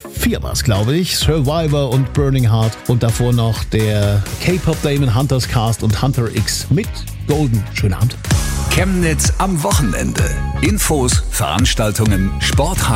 4 war es, glaube ich. Survivor und Burning Heart. Und davor noch der K-Pop Damon Hunters Cast und Hunter X mit Golden. Schönen Abend. Chemnitz am Wochenende. Infos, Veranstaltungen, Sport